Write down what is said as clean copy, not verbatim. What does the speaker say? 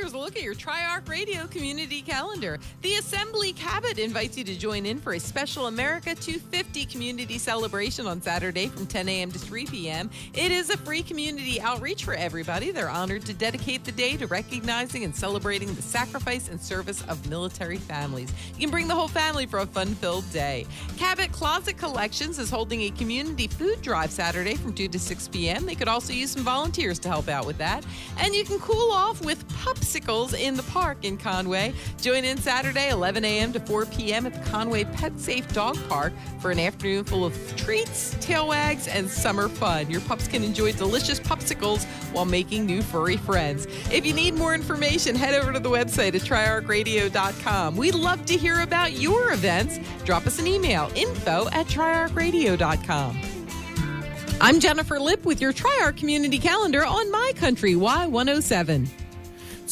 here's a look at your Tri-Arc Radio community calendar. The Assembly Cabot invites you to join in for a special America 250 community celebration on Saturday from 10 a.m. to 3 p.m. It is a free community outreach for everybody. They're honored to dedicate the day to recognizing and celebrating the sacrifice and service of military families. You can bring the whole family for a fun-filled day. Cabot Closet Collections is holding a community food drive Saturday from 2 to 6 p.m. They could also use some volunteers to help out with that. And you can cool off with popsicles in the park in Conway. Join in Saturday, 11 a.m. to 4 p.m. at the Conway Pet Safe Dog Park for an afternoon full of treats, tail wags, and summer fun. Your pups can enjoy delicious popsicles while making new furry friends. If you need more information, head over to the website at triarcradio.com. We'd love to hear about your events. Drop us an email, info@triarcradio.com. I'm Jennifer Lipp with your Tri-Arc Community Calendar on My Country Y107.